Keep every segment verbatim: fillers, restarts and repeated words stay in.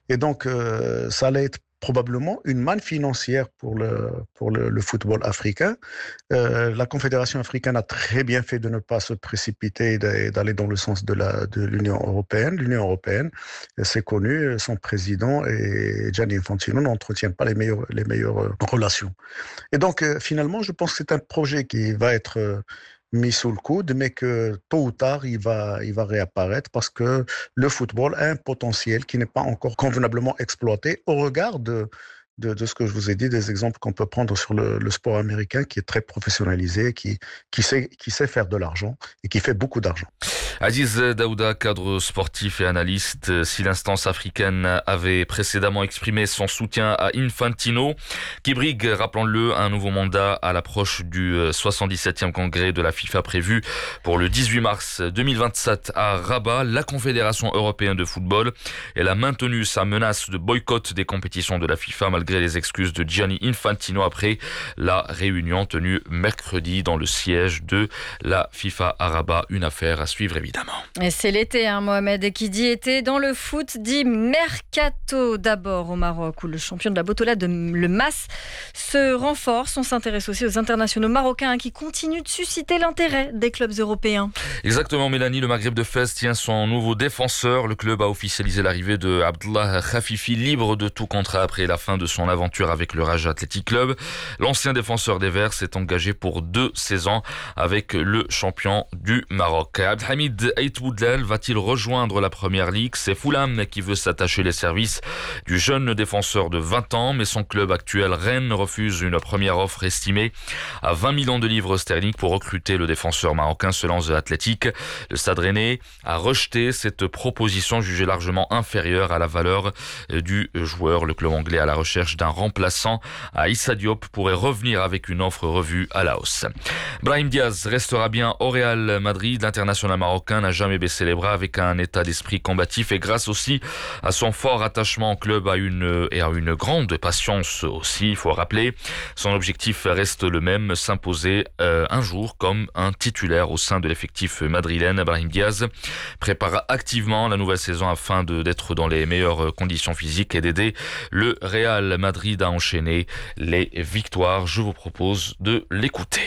Et donc, euh, ça allait être probablement une manne financière pour le, pour le, le football africain. Euh, la Confédération africaine a très bien fait de ne pas se précipiter et d'aller dans le sens de, la, de l'Union européenne. L'Union européenne, c'est connu, son président et Gianni Infantino n'entretiennent pas les meilleures, les meilleures relations. Et donc, euh, finalement, je pense que c'est un projet qui va être euh, mis sous le coude, mais que tôt ou tard, il va, il va réapparaître parce que le football a un potentiel qui n'est pas encore convenablement exploité au regard de, de, de ce que je vous ai dit, des exemples qu'on peut prendre sur le, le sport américain qui est très professionnalisé, qui, qui, sait, qui sait faire de l'argent et qui fait beaucoup d'argent. Aziz Daouda, cadre sportif et analyste, si l'instance africaine avait précédemment exprimé son soutien à Infantino, qui brigue, rappelons-le, un nouveau mandat à l'approche du soixante-dix-septième congrès de la FIFA prévu pour le dix-huit mars deux mille vingt-sept à Rabat, la Confédération européenne de football, elle a maintenu sa menace de boycott des compétitions de la FIFA malgré les excuses de Gianni Infantino après la réunion tenue mercredi dans le siège de la FIFA à Rabat. Une affaire à suivre évidemment. Et c'est l'été, hein, Mohamed, et qui dit été dans le foot dit mercato. D'abord au Maroc, où le champion de la Botola, de le M A S, se renforce. On s'intéresse aussi aux internationaux marocains hein, qui continuent de susciter l'intérêt des clubs européens. Exactement, Mélanie, le Maghreb de Fès tient son nouveau défenseur. Le club a officialisé l'arrivée de Abdallah Khafifi, libre de tout contrat après la fin de son aventure avec le Raja Athletic Club. L'ancien défenseur des Verts s'est engagé pour deux saisons avec le champion du Maroc. Abdelhamid Ait Boudlel va-t-il rejoindre la Première Ligue? C'est Fulham qui veut s'attacher les services du jeune défenseur de vingt ans, mais son club actuel, Rennes, refuse une première offre estimée à vingt millions de livres sterling pour recruter le défenseur marocain selon The Athletic. Le Stade Rennais a rejeté cette proposition jugée largement inférieure à la valeur du joueur. Le club anglais à la recherche d'un remplaçant à Issa Diop pourrait revenir avec une offre revue à la hausse. Brahim Diaz restera bien au Real Madrid. L'international marocain n'a jamais baissé les bras avec un état d'esprit combatif et grâce aussi à son fort attachement au club à une, et à une grande patience aussi, il faut rappeler. Son objectif reste le même, s'imposer euh, un jour comme un titulaire au sein de l'effectif madrilène. Brahim Diaz prépare activement la nouvelle saison afin de, d'être dans les meilleures conditions physiques et d'aider le Real Madrid à enchaîner les victoires. Je vous propose de l'écouter.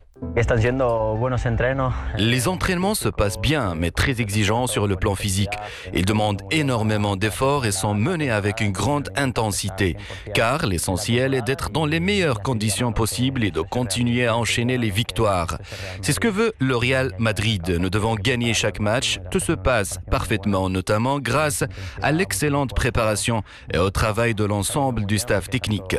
Les entraînements se passent bien, mais très exigeants sur le plan physique. Ils demandent énormément d'efforts et sont menés avec une grande intensité, car l'essentiel est d'être dans les meilleures conditions possibles et de continuer à enchaîner les victoires. C'est ce que veut le Real Madrid. Nous devons gagner chaque match. Tout se passe parfaitement, notamment grâce à l'excellente préparation et au travail de l'ensemble du staff technique.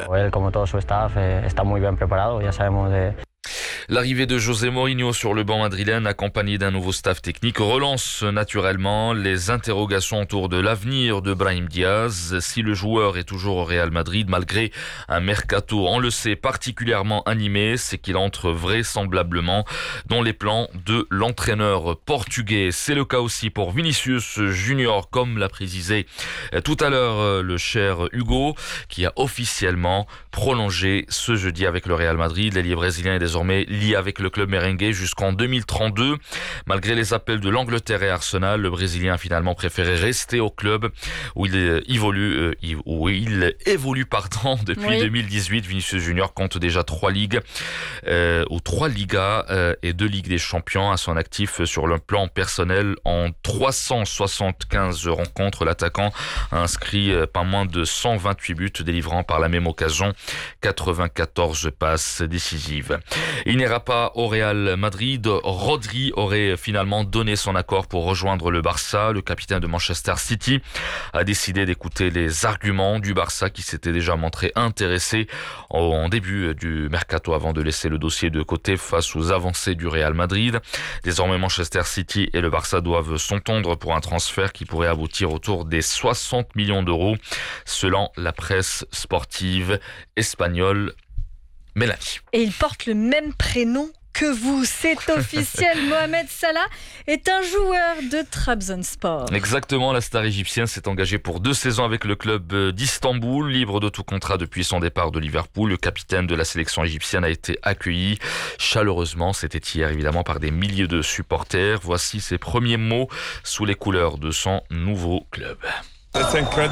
L'arrivée de José Mourinho sur le banc madrilène, accompagné d'un nouveau staff technique, relance naturellement les interrogations autour de l'avenir de Brahim Diaz. Si le joueur est toujours au Real Madrid, malgré un mercato, on le sait, particulièrement animé, c'est qu'il entre vraisemblablement dans les plans de l'entraîneur portugais. C'est le cas aussi pour Vinicius Junior, comme l'a précisé tout à l'heure le cher Hugo, qui a officiellement prolongé ce jeudi avec le Real Madrid. L'ailier brésilien est désormais lié avec le club merengue jusqu'en deux mille trente-deux. Malgré les appels de l'Angleterre et Arsenal, le Brésilien a finalement préféré rester au club où il évolue, où il évolue pardon, depuis oui. deux mille dix-huit. Vinicius Junior compte déjà trois ligues, euh, ou trois Ligas euh, et deux Ligues des Champions à son actif sur le plan personnel. En trois cent soixante-quinze rencontres, l'attaquant a inscrit euh, pas moins de cent vingt-huit buts, délivrant par la même occasion quatre-vingt-quatorze passes décisives. Il n'ira pas au Real Madrid. Rodri aurait finalement donné son accord pour rejoindre le Barça. Le capitaine de Manchester City a décidé d'écouter les arguments du Barça qui s'était déjà montré intéressé en début du mercato avant de laisser le dossier de côté face aux avancées du Real Madrid. Désormais, Manchester City et le Barça doivent s'entendre pour un transfert qui pourrait aboutir autour des soixante millions d'euros selon la presse sportive espagnole. Mélanie. Et il porte le même prénom que vous, c'est officiel. Mohamed Salah est un joueur de Trabzonspor. Exactement, la star égyptienne s'est engagée pour deux saisons avec le club d'Istanbul, libre de tout contrat depuis son départ de Liverpool. Le capitaine de la sélection égyptienne a été accueilli chaleureusement, c'était hier évidemment, par des milliers de supporters. Voici ses premiers mots sous les couleurs de son nouveau club.